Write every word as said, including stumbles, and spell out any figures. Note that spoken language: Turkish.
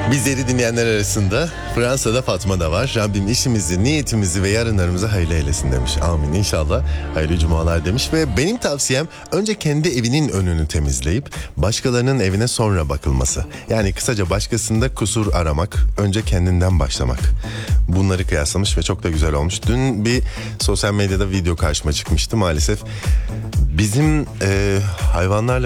Bizleri dinleyenler arasında Fransa'da Fatma da var. Rabbim işimizi, niyetimizi ve yarınlarımızı hayırlı eylesin demiş. Amin inşallah. Hayırlı cumalar demiş ve benim tavsiyem önce kendi evinin önünü temizleyip başkalarının evine sonra bakılması. Yani kısaca başkasında kusur aramak, önce kendinden başlamak. Bunları kıyaslamış ve çok da güzel olmuş. Dün bir sosyal medyada video karşıma çıkmıştı maalesef. Bizim e, hayvanlarla